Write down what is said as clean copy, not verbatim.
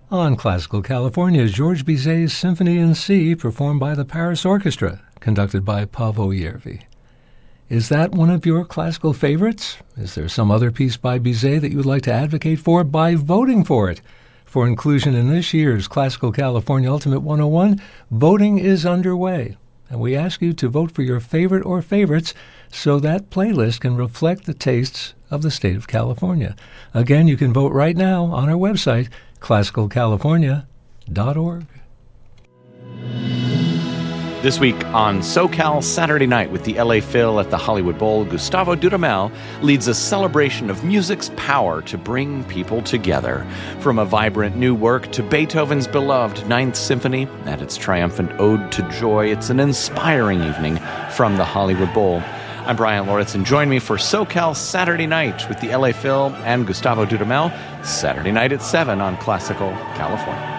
On Classical California, George Bizet's Symphony in C, performed by the Paris Orchestra, conducted by Paavo Järvi. Is that one of your classical favorites? Is there some other piece by Bizet that you would like to advocate for by voting for it? For inclusion in this year's Classical California Ultimate 101, voting is underway, and we ask you to vote for your favorite or favorites so that playlist can reflect the tastes of the state of California. Again, you can vote right now on our website, classicalcalifornia.org. This week on SoCal Saturday Night with the LA Phil at the Hollywood Bowl, Gustavo Dudamel leads a celebration of music's power to bring people together. From a vibrant new work to Beethoven's beloved Ninth Symphony and its triumphant Ode to Joy, it's an inspiring evening from the Hollywood Bowl. I'm Brian Lauritsen. Join me for SoCal Saturday Night with the LA Phil and Gustavo Dudamel, Saturday night at 7 on Classical California.